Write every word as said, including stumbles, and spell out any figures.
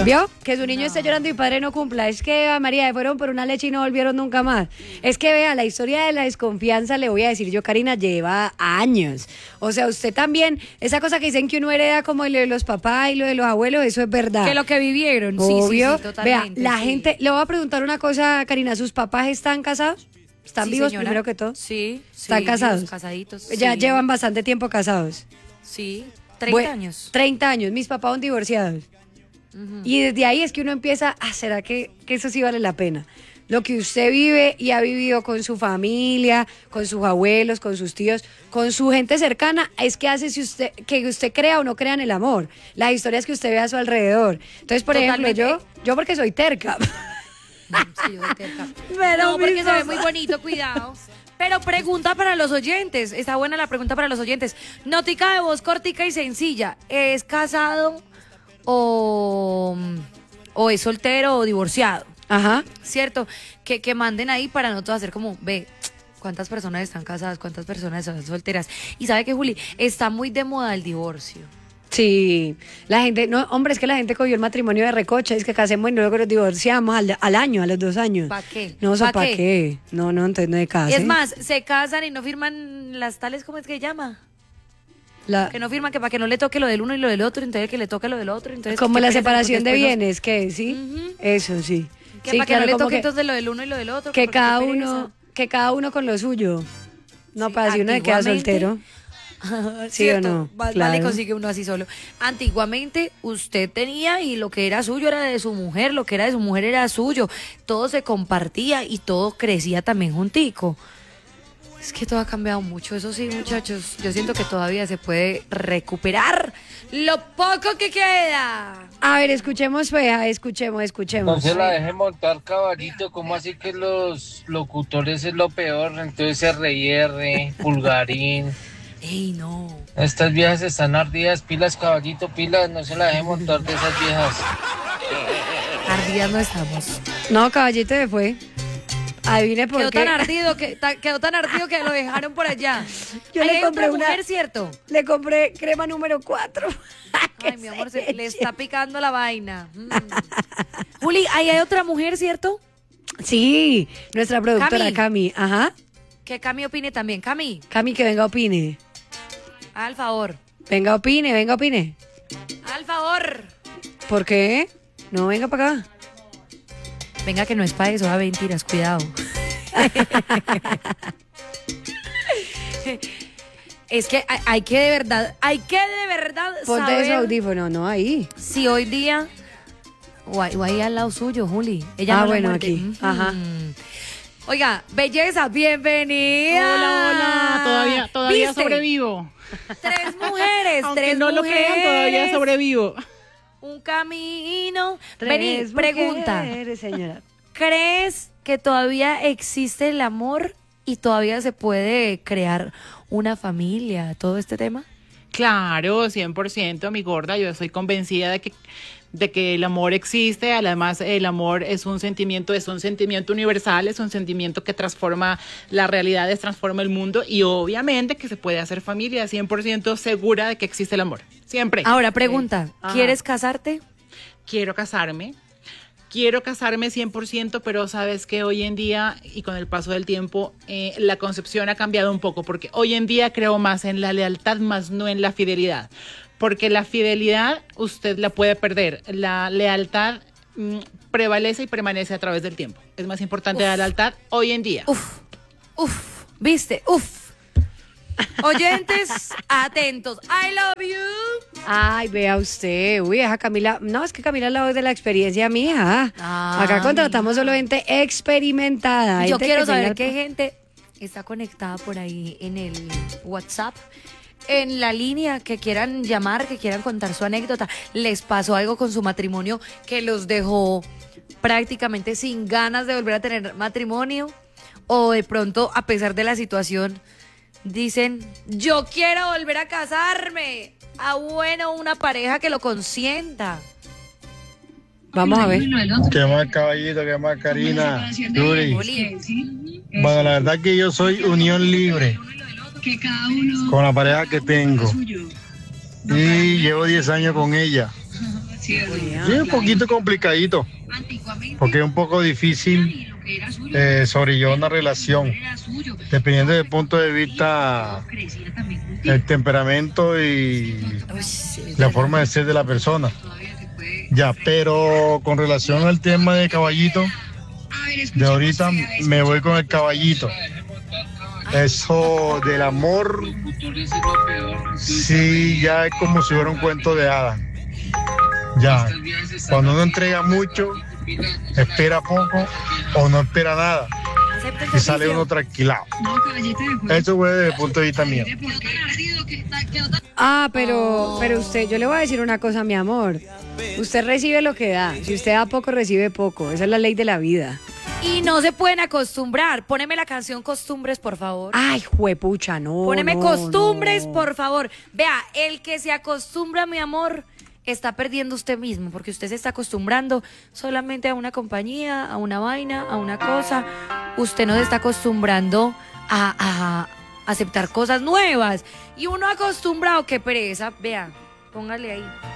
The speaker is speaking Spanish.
¿Vio? Que su niño No. esté llorando y padre no cumpla. Es que, Eva María, fueron por una leche y no volvieron nunca más. Es que, vea, la historia de la desconfianza, le voy a decir yo, Karina, lleva años. O sea, usted también, esa cosa que dicen que uno hereda como lo de los papás y lo de los abuelos, eso es verdad. Que lo que vivieron, sí, Obvio. sí, sí, totalmente. Vea, la sí. gente, le voy a preguntar una cosa, Karina, ¿sus papás están casados? ¿Están Sí, vivos señora. primero que todo? Sí. ¿Están sí, casados? vivos, casaditos. Ya sí. llevan bastante tiempo casados. Sí, treinta Bue- años. treinta años, mis papás son divorciados. Ujú. Y desde ahí es que uno empieza, ah, ¿será que, que eso sí vale la pena? Lo que usted vive y ha vivido con su familia, con sus abuelos, con sus tíos, con su gente cercana, es que hace si usted, que usted crea o no crea en el amor. Las historias que usted ve a su alrededor. Entonces, por Totalmente. ejemplo, yo, yo porque soy terca. Sí, yo soy terca. Pero no, porque mis se ve papás- muy bonito, cuidado. Pero pregunta para los oyentes. Está buena la pregunta para los oyentes. Notica de voz cortica y sencilla. ¿Es casado o, o es soltero o divorciado? Ajá. ¿Cierto? Que, que manden ahí para nosotros hacer como, ve, cuántas personas están casadas, cuántas personas están solteras. Y sabe que, Juli, está muy de moda el divorcio. Sí, la gente, no, hombre, es que la gente cogió el matrimonio de recocha, es que casemos y luego nos divorciamos al, al año, a los dos años. ¿Pa' qué? No, ¿Pa' ¿para qué? qué? No, no, entonces no de casa. Y es más, se casan y no firman las tales, ¿cómo es que llama? La, Que no firman, que para que no le toque lo del uno y lo del otro, entonces que le toque lo del otro. Entonces, como qué la pereza, separación porque de después bienes, ¿qué? ¿Sí? Ujú. Eso sí. Que Sí, para que claro, no le como toque que, entonces lo del uno y lo del otro. que porque qué cada pereza. uno, que cada uno con lo suyo. No, Sí, para si uno se queda antiguamente- soltero. ¿Sí o ¿Cierto? no? Va- Vale, Claro. consigue uno así solo. Antiguamente usted tenía y lo que era suyo era de su mujer, lo que era de su mujer era suyo. Todo se compartía y todo crecía también juntico. Es que todo ha cambiado mucho, eso sí, muchachos. Yo siento que todavía se puede recuperar lo poco que queda. A ver, escuchemos, fea, escuchemos, No escuchemos. se la deje montar caballito, como así que los locutores es lo peor? Entonces R y R, Pulgarín. Ey, no. Estas viejas están ardidas, pilas caballito, pilas, no se la deje montar de esas viejas. Ardidas no estamos. No, caballito se fue. Adivine por Quedó qué. tan ardido que ta- quedó tan ardido que lo dejaron por allá. Yo Ahí le hay compré otra una- mujer, ¿cierto? Le compré crema número cuatro. Ay, mi amor, se le está picando la vaina. Mm. Juli, ahí hay otra mujer, ¿cierto? Sí, nuestra productora Cami. Cami. Ajá. Que Cami opine también. Cami, Cami, que venga, opine. al favor. Venga, opine, venga, opine. Al favor. ¿Por qué? No, venga para acá. Venga, que no es para eso, a mentiras, cuidado. Es que hay, hay que de verdad, hay que de verdad Ponte saber ese audífono, no, ahí. si hoy día o ahí, o ahí al lado suyo, Juli. Ella Ah, no la bueno, muerde. aquí. Ujú. Ajá. Oiga, belleza, bienvenida. Hola, hola, todavía, todavía ¿Viste? sobrevivo. Tres mujeres, Aunque tres no lo mujeres. crean, todavía sobrevivo. Un camino. Vení, Tres pregunta. mujeres, señora. ¿Crees que todavía existe el amor y todavía se puede crear una familia, todo este tema? Claro, cien por ciento, mi gorda. Yo estoy convencida de que, de que el amor existe. Además, el amor es un sentimiento, es un sentimiento universal, es un sentimiento que transforma las realidades, transforma el mundo. Y obviamente que se puede hacer familia, cien por ciento segura de que existe el amor. Siempre. Ahora, pregunta, Ajá. ¿quieres casarte? Quiero casarme. Quiero casarme cien por ciento, pero sabes que hoy en día y con el paso del tiempo eh, la concepción ha cambiado un poco, porque hoy en día creo más en la lealtad, más no en la fidelidad, porque la fidelidad usted la puede perder, la lealtad mm, prevalece y permanece a través del tiempo. Es más importante Uf. la lealtad hoy en día. Uf, uf, viste, uf. Oyentes, atentos. I love you. Ay, vea usted. Uy, esa Camila. No, es que Camila es la voz de la experiencia, mija. Ah, Acá contratamos mija. solo gente experimentada. Yo gente quiero que saber tenga- qué gente está conectada por ahí en el WhatsApp, en la línea, que quieran llamar, que quieran contar su anécdota. ¿Les pasó algo con su matrimonio que los dejó prácticamente sin ganas de volver a tener matrimonio? O de pronto, a pesar de la situación, dicen, yo quiero volver a casarme. Ah, bueno, una pareja que lo consienta. Vamos a ver. ¿Qué más, caballito? ¿Qué más, Karina? Yuri. Oli. Bueno, la verdad que yo soy unión libre con la pareja que tengo. Y llevo diez años con ella. Sí, un poquito complicadito, porque es un poco difícil eh, sobrellevar una relación, dependiendo del punto de vista, el temperamento y la forma de ser de la persona. Ya, pero con relación al tema de caballito, de ahorita me voy con el caballito. Eso del amor, sí, ya es como si fuera un cuento de hadas. Ya, cuando uno entrega mucho, espera poco o no espera nada y sale uno tranquilado. Eso fue desde el punto de vista mío. Ah, pero, pero usted, yo le voy a decir una cosa, mi amor. Usted recibe lo que da. Si usted da poco, recibe poco. Esa es la ley de la vida. Y no se pueden acostumbrar. Póneme la canción Costumbres, por favor. Ay, juepucha, no. Póneme no, Costumbres, no. por favor. Vea, el que se acostumbra, mi amor, está perdiendo usted mismo, porque usted se está acostumbrando solamente a una compañía, a una vaina, a una cosa. Usted no se está acostumbrando a, a aceptar cosas nuevas. Y uno acostumbrado, qué pereza. Vea, póngale ahí.